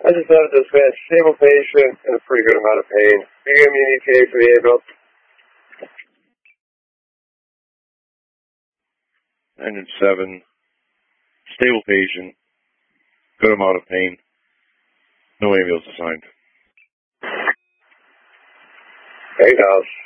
I just thought it dispatch stable patient in a pretty good amount of pain. Big immunity for the ambulance. 907, stable patient, good amount of pain, no ambulance assigned. 8 hours.